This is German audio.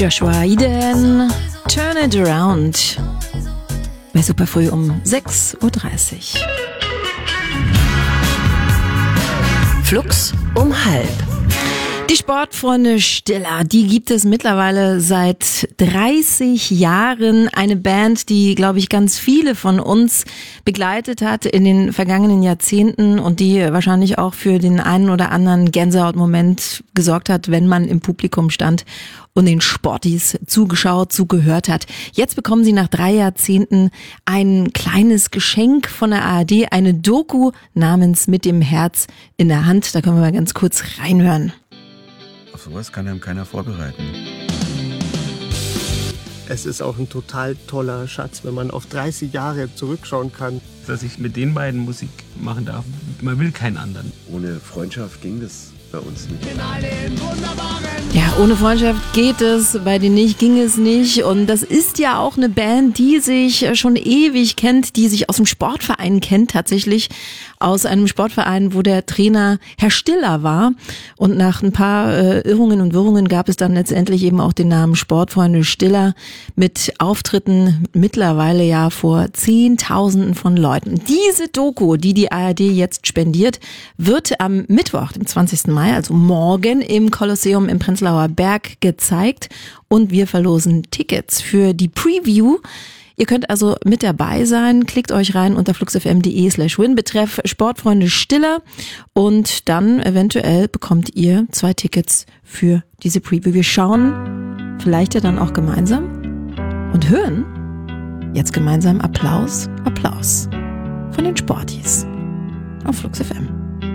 Joshua Eden, Turn It Around. Bei Superfrüh um 6.30 Uhr. Flux um 12:30. Die Sportfreunde Stiller, die gibt es mittlerweile seit 30 Jahren. Eine Band, die, glaube ich, ganz viele von uns begleitet hat in den vergangenen Jahrzehnten und die wahrscheinlich auch für den einen oder anderen Gänsehautmoment gesorgt hat, wenn man im Publikum stand und den Sportis zugeschaut, zugehört hat. Jetzt bekommen sie nach 3 Jahrzehnten ein kleines Geschenk von der ARD, eine Doku namens Mit dem Herz in der Hand. Da können wir mal ganz kurz reinhören. Auf sowas kann einem keiner vorbereiten. Es ist auch ein total toller Schatz, wenn man auf 30 Jahre zurückschauen kann. Dass ich mit den beiden Musik machen darf. Man will keinen anderen. Ohne Freundschaft ging das bei uns nicht. Ja, ohne Freundschaft geht es, bei denen nicht ging es nicht. Und das ist ja auch eine Band, die sich schon ewig kennt, die sich aus dem Sportverein kennt, tatsächlich aus einem Sportverein, wo der Trainer Herr Stiller war. Und nach ein paar Irrungen und Wirrungen gab es dann letztendlich eben auch den Namen Sportfreunde Stiller mit Auftritten mittlerweile ja vor Zehntausenden von Leuten. Diese Doku, die ARD jetzt spendiert, wird am Mittwoch, dem 20. Mai, also morgen im Kolosseum im Prenzlauer Berg gezeigt und wir verlosen Tickets für die Preview. Ihr könnt also mit dabei sein. Klickt euch rein unter fluxfm.de/win betreff Sportfreunde Stiller und dann eventuell bekommt ihr 2 Tickets für diese Preview. Wir schauen vielleicht ja dann auch gemeinsam und hören jetzt gemeinsam Applaus von den Sportis auf Flux FM.